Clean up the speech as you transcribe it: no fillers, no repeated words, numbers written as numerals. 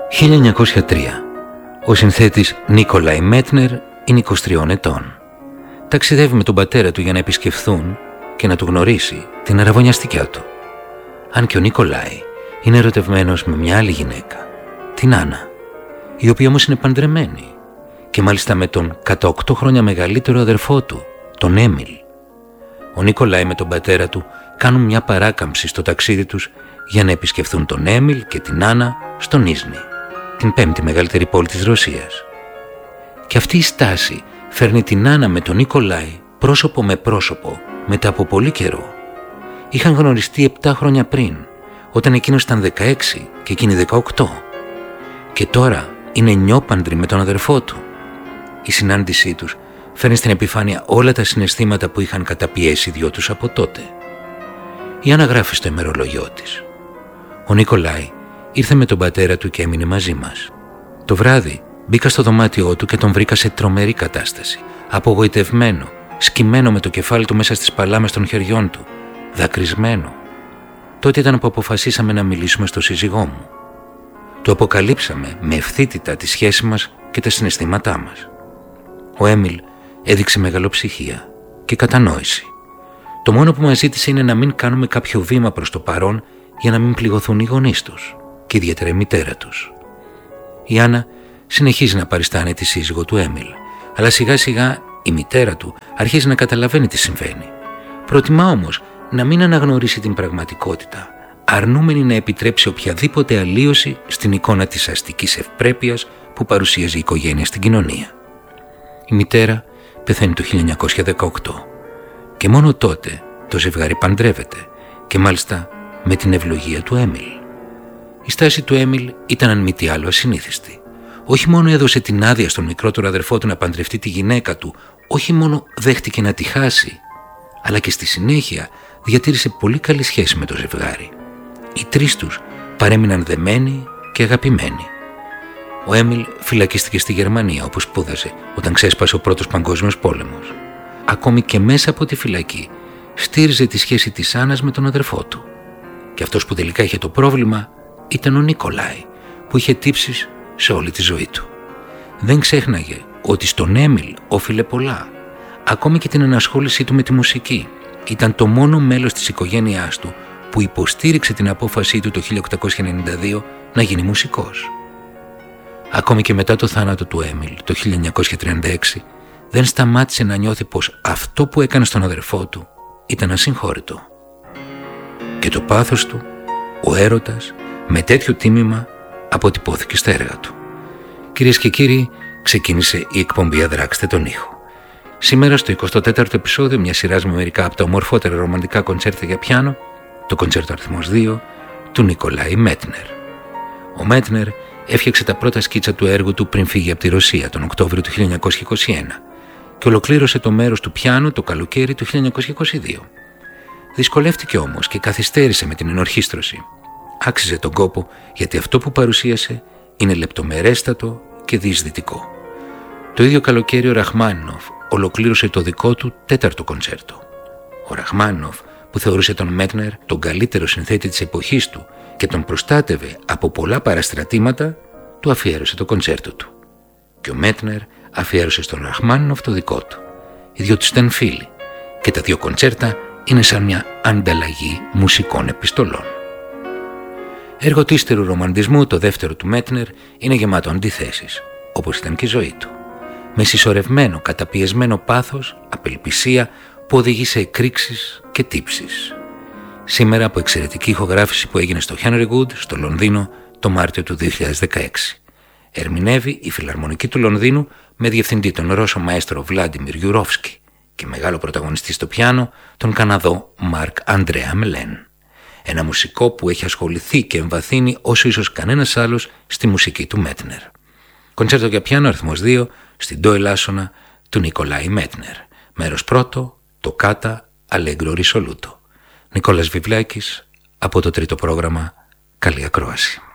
1903. Ο συνθέτης Νίκολαϊ Μέτνερ είναι 23 ετών. Ταξιδεύει με τον πατέρα του για να επισκεφθούν και να του γνωρίσει την αραβωνιαστικιά του. Αν και ο Νίκολαϊ είναι ερωτευμένος με μια άλλη γυναίκα, την Άννα, η οποία όμως είναι παντρεμένη και μάλιστα με τον κατά 8 χρόνια μεγαλύτερο αδερφό του, τον Έμιλ. Ο Νίκολαϊ με τον πατέρα του κάνουν μια παράκαμψη στο ταξίδι τους για να επισκεφθούν τον Έμιλ και την Άννα στο Νίζνη, την 5η μεγαλύτερη πόλη της Ρωσίας. Και αυτή η στάση φέρνει την Άννα με τον Νίκολαϊ πρόσωπο με πρόσωπο μετά από πολύ καιρό. Είχαν γνωριστεί 7 χρόνια πριν, όταν εκείνος ήταν 16 και εκείνη 18. Και τώρα είναι νιόπαντροι με τον αδερφό του. Η συνάντησή τους φέρνει στην επιφάνεια όλα τα συναισθήματα που είχαν καταπιέσει οι δυο τους από τότε. Η Άννα γράφει στο ημερολόγιό της: «Ο Νίκολαϊ ήρθε με τον πατέρα του και έμεινε μαζί μας. Το βράδυ μπήκα στο δωμάτιό του και τον βρήκα σε τρομερή κατάσταση, απογοητευμένο, σκυμμένο με το κεφάλι του μέσα στις παλάμες των χεριών του, δακρυσμένο. Τότε ήταν που αποφασίσαμε να μιλήσουμε στο σύζυγό μου. Του αποκαλύψαμε με ευθύτητα τη σχέση μας και τα συναισθήματά μας. Ο Έμιλ έδειξε μεγαλοψυχία και κατανόηση. Το μόνο που μας ζήτησε είναι να μην κάνουμε κάποιο βήμα προς το παρόν για να μην πληγωθούν οι γονείς τους και ιδιαίτερα η μητέρα τους». Η Άννα συνεχίζει να παριστάνει τη σύζυγο του Έμιλ, αλλά σιγά σιγά η μητέρα του αρχίζει να καταλαβαίνει τι συμβαίνει. Προτιμά όμως να μην αναγνωρίσει την πραγματικότητα, αρνούμενη να επιτρέψει οποιαδήποτε αλλίωση στην εικόνα της αστικής ευπρέπειας που παρουσίαζε η οικογένεια στην κοινωνία. Η μητέρα πεθαίνει το 1918 και μόνο τότε το ζευγάρι παντρεύεται και μάλιστα με την ευλογία του Έμιλ. Η στάση του Έμιλ ήταν αν μη τι άλλο ασυνήθιστη. Όχι μόνο έδωσε την άδεια στον μικρότερο αδερφό του να παντρευτεί τη γυναίκα του, όχι μόνο δέχτηκε να τη χάσει, αλλά και στη συνέχεια διατήρησε πολύ καλή σχέση με το ζευγάρι. Οι τρεις τους παρέμειναν δεμένοι και αγαπημένοι. Ο Έμιλ φυλακίστηκε στη Γερμανία όπου σπούδασε όταν ξέσπασε ο Πρώτος Παγκόσμιος Πόλεμος. Ακόμη και μέσα από τη φυλακή στήριζε τη σχέση της Άννας με τον αδερφό του. Και αυτός που τελικά είχε το πρόβλημα ήταν ο Νίκολαϊ, που είχε τύψεις σε όλη τη ζωή του. Δεν ξέχναγε ότι στον Έμιλ όφιλε πολλά, ακόμη και την ενασχόλησή του με τη μουσική. Ήταν το μόνο μέλος της οικογένειάς του που υποστήριξε την απόφασή του το 1892 να γίνει μουσικός. Ακόμη και μετά το θάνατο του Έμιλ το 1936 δεν σταμάτησε να νιώθει πως αυτό που έκανε στον αδερφό του ήταν ασυγχώρητο. Και το πάθος του, ο έρωτας, με τέτοιο τίμημα αποτυπώθηκε στα έργα του. Κυρίες και κύριοι, ξεκίνησε η εκπομπή «Αδράξτε τον ήχο». Σήμερα στο 24ο επεισόδιο μιας σειράς με μερικά από τα ομορφότερα ρομαντικά κοντσέρτα για πιάνο, το κοντσέρτο αριθμός 2 του Νίκολαϊ Μέτνερ. Ο Μέτνερ έφτιαξε τα πρώτα σκίτσα του έργου του πριν φύγει από τη Ρωσία τον Οκτώβριο του 1921 και ολοκλήρωσε το μέρος του πιάνο το καλοκαίρι του 1922. Δυσκολεύτηκε όμως και καθυστέρησε με την ενορχήστρωση. Άξιζε τον κόπο γιατί αυτό που παρουσίασε είναι λεπτομερέστατο και διεισδυτικό. Το ίδιο καλοκαίρι ο Ραχμάνινοφ ολοκλήρωσε το δικό του 4ο κοντσέρτο. Ο Ραχμάνινοφ, που θεωρούσε τον Μέτνερ τον καλύτερο συνθέτη της εποχής του και τον προστάτευε από πολλά παραστρατήματα, του αφιέρωσε το κοντσέρτο του. Και ο Μέτνερ αφιέρωσε στον Ραχμάνινοφ το δικό του. Οι δυο τους ήταν φίλοι και τα δύο κοντσέρτα είναι σαν μια ανταλλαγή μουσικών επιστολών. Έργο του ύστερου ρομαντισμού, το δεύτερο του Μέτνερ, είναι γεμάτο αντιθέσεις, όπως ήταν και η ζωή του. Με συσσωρευμένο, καταπιεσμένο πάθος, απελπισία που οδηγεί σε εκρήξεις και τύψεις. Σήμερα από εξαιρετική ηχογράφηση που έγινε στο Henry Wood, στο Λονδίνο, το Μάρτιο του 2016. Ερμηνεύει η Φιλαρμονική του Λονδίνου με διευθυντή τον Ρώσο μαέστρο Βλάντιμιρ Γιουρόφσκι και μεγάλο πρωταγωνιστή στο πιάνο τον Καναδό Μαρκ Αντρέα Μελέν. Ένα μουσικό που έχει ασχοληθεί και εμβαθύνει όσο ίσως κανένας άλλος στη μουσική του Μέτνερ. Κοντσέρτο για πιάνο αριθμός 2 στην ντο ελάσσονα του Νίκολαϊ Μέτνερ. Μέρος πρώτο, το κάτα αλέγκρο ρισολούτο. Νικόλας Βιβλάκης από το τρίτο πρόγραμμα. Καλή ακρόαση.